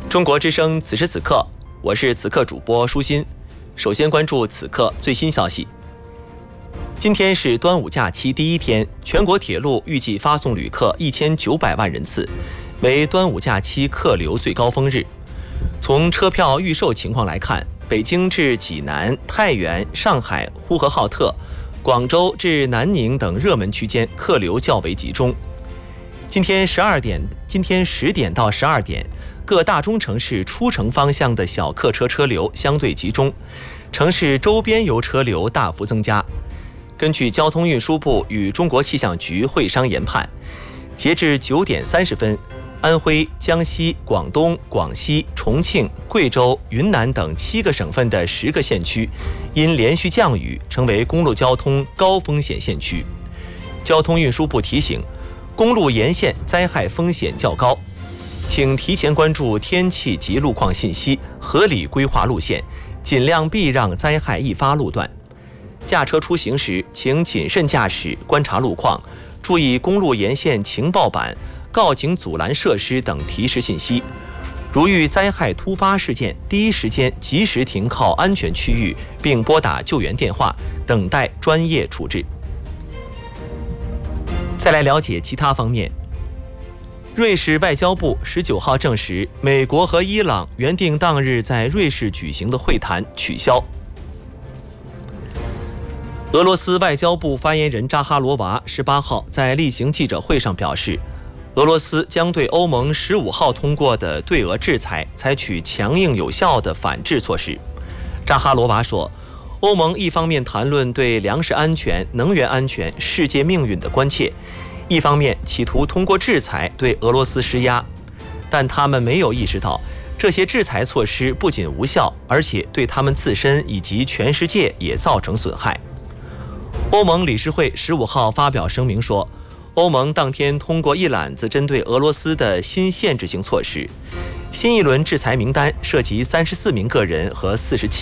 中国之声此时此刻，我是此刻主播舒心。首先关注此刻最新消息。今天是端午假期第一天，全国铁路预计发送旅客1900万人次，为端午假期客流最高峰日。从车票预售情况来看，北京至济南、太原、上海、呼和浩特、广州至南宁等热门区间客流较为集中。今天10点到12点，各大中城市出城方向的小客车车流相对集中，城市周边游车流大幅增加。根据交通运输部与中国气象局会商研判，截至9点30分，安徽、江西、广东、广西、重庆、贵州、云南等7个省份的10个县区因连续降雨成为公路交通高风险县区。交通运输部提醒，公路沿线灾害风险较高，请提前关注天气及路况信息，合理规划路线，尽量避让灾害易发路段。驾车出行时，请谨慎驾驶，观察路况，注意公路沿线情报板、告警阻拦设施等提示信息。如遇灾害突发事件，第一时间及时停靠安全区域，并拨打救援电话，等待专业处置。再来了解其他方面。瑞士外交部19号证实，美国和伊朗原定当日在瑞士举行的会谈取消。俄罗斯外交部发言人扎哈罗娃18号在例行记者会上表示，俄罗斯将对欧盟15号通过的对俄制裁采取强硬有效的反制措施。扎哈罗娃说，欧盟一方面谈论对粮食安全、能源安全、世界命运的关切，一方面企图通过制裁对俄罗斯施压，但他们没有意识到，这些制裁措施不仅无效，而且对他们自身以及全世界也造成损害。欧盟理事会15号发表声明说，欧盟当天通过一揽子针对俄罗斯的新限制性措施，新一轮制裁名单涉及34名个人和47